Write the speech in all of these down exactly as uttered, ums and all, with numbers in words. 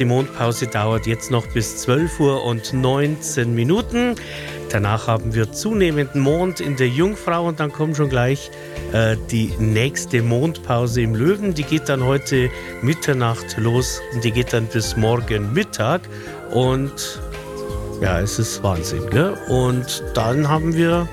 Die Mondpause dauert jetzt noch bis zwölf Uhr und neunzehn Minuten. Danach haben wir zunehmenden Mond in der Jungfrau und dann kommt schon gleich äh, die nächste Mondpause im Löwen. Die geht dann heute Mitternacht los und die geht dann bis morgen Mittag. Und ja, es ist Wahnsinn, gell? Und dann haben wir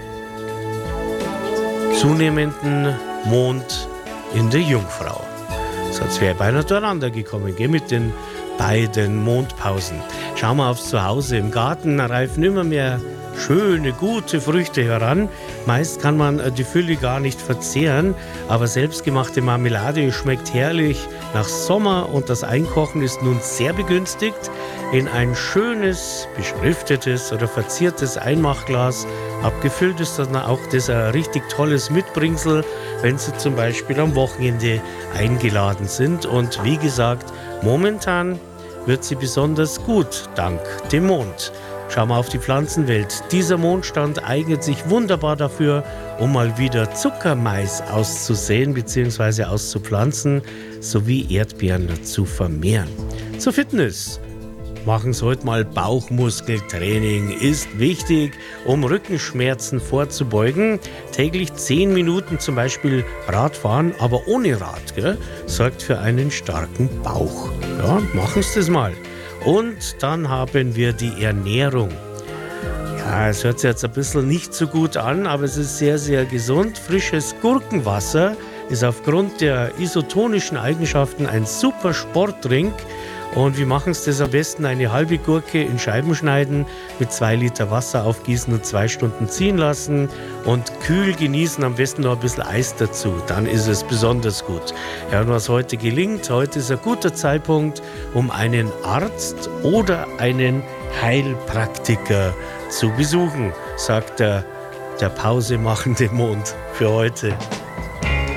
zunehmenden Mond in der Jungfrau. Sonst wäre beinahe durcheinander gekommen, gell, mit den beiden Mondpausen. Schauen wir aufs Zuhause. Im Garten reifen immer mehr schöne, gute Früchte heran. Meist kann man die Fülle gar nicht verzehren, aber selbstgemachte Marmelade schmeckt herrlich nach Sommer und das Einkochen ist nun sehr begünstigt. In ein schönes, beschriftetes oder verziertes Einmachglas abgefüllt ist dann auch das ein richtig tolles Mitbringsel, wenn Sie zum Beispiel am Wochenende eingeladen sind. Und wie gesagt, momentan wird sie besonders gut dank dem Mond. Schauen wir auf die Pflanzenwelt. Dieser Mondstand eignet sich wunderbar dafür, um mal wieder Zuckermais auszusäen bzw. auszupflanzen, sowie Erdbeeren zu vermehren. Zur Fitness. Machen Sie heute mal Bauchmuskeltraining. Ist wichtig, um Rückenschmerzen vorzubeugen. Täglich zehn Minuten zum Beispiel Radfahren, aber ohne Rad, gell, sorgt für einen starken Bauch. Ja, machen Sie das mal. Und dann haben wir die Ernährung. Ja, es hört sich jetzt ein bisschen nicht so gut an, aber es ist sehr, sehr gesund. Frisches Gurkenwasser ist aufgrund der isotonischen Eigenschaften ein super Sportdrink. Und wie machen Sie das am besten? Eine halbe Gurke in Scheiben schneiden, mit zwei Liter Wasser aufgießen und zwei Stunden ziehen lassen und kühl genießen, am besten noch ein bisschen Eis dazu. Dann ist es besonders gut. Ja, und was heute gelingt, heute ist ein guter Zeitpunkt, um einen Arzt oder einen Heilpraktiker zu besuchen, sagt der, der pausemachende Mond für heute.